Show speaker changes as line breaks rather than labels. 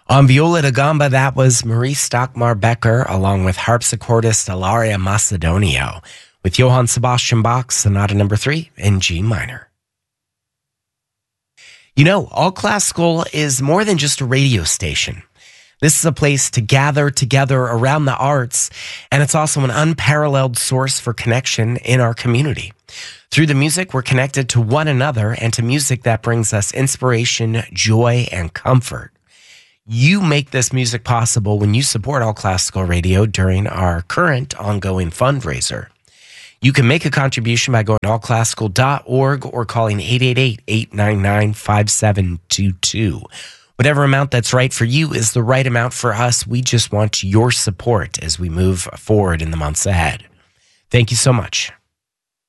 On viola da gamba, that was Marie Stockmar Becker, along with harpsichordist Ilaria Macedonio, with Johann Sebastian Bach, Sonata Number 3 in G minor. You know, All Classical is more than just a radio station. This is a place to gather together around the arts, and it's also an unparalleled source for connection in our community. Through the music, we're connected to one another and to music that brings us inspiration, joy, and comfort. You make this music possible when you support All Classical Radio during our current ongoing fundraiser. You can make a contribution by going to allclassical.org or calling 888-899-5722. Whatever amount that's right for you is the right amount for us. We just want your support as we move forward in the months ahead. Thank you so much.